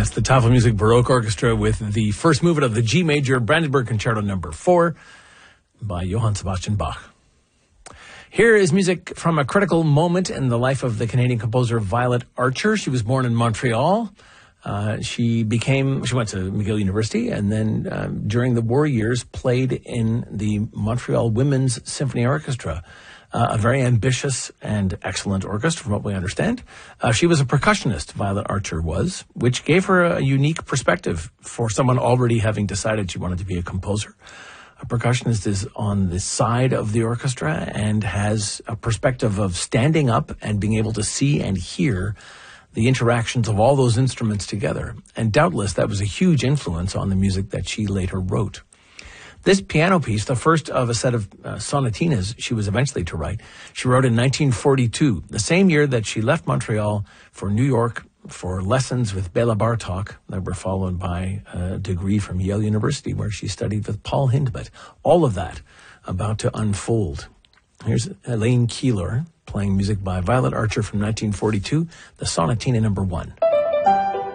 That's the Tafel Music Baroque Orchestra with the first movement of the G Major Brandenburg Concerto No. 4 by Johann Sebastian Bach. Here is music from a critical moment in the life of the Canadian composer Violet Archer. She was born in Montreal. She went to McGill University, and then during the war years played in the Montreal Women's Symphony Orchestra, a very ambitious and excellent orchestra from what we understand. She was a percussionist, Violet Archer was, which gave her a unique perspective for someone already having decided she wanted to be a composer. A percussionist is on the side of the orchestra and has a perspective of standing up and being able to see and hear the interactions of all those instruments together. And doubtless that was a huge influence on the music that she later wrote. This piano piece, the first of a set of sonatinas she was eventually to write, she wrote in 1942, the same year that she left Montreal for New York for lessons with Bela Bartok that were followed by a degree from Yale University where she studied with Paul Hindemith. All of that about to unfold. Here's Elaine Keillor playing music by Violet Archer from 1942, the Sonatina No. 1.